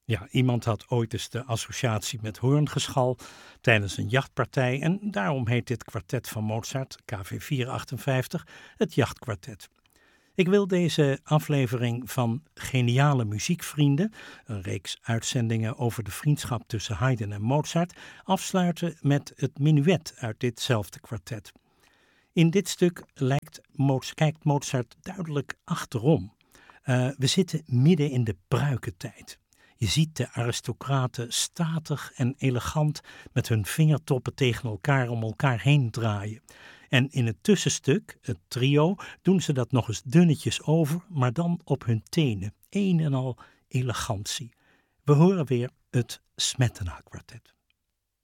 Ja, iemand had ooit eens de associatie met hoorngeschal tijdens een jachtpartij en daarom heet dit kwartet van Mozart, KV 458, het Jachtkwartet. Ik wil deze aflevering van Geniale Muziekvrienden, een reeks uitzendingen over de vriendschap tussen Haydn en Mozart, afsluiten met het menuet uit ditzelfde kwartet. In dit stuk kijkt Mozart duidelijk achterom. We zitten midden in de pruikentijd. Je ziet de aristocraten statig en elegant met hun vingertoppen tegen elkaar om elkaar heen draaien. En in het tussenstuk, het trio, doen ze dat nog eens dunnetjes over, maar dan op hun tenen. Een en al elegantie. We horen weer het Smetana-kwartet.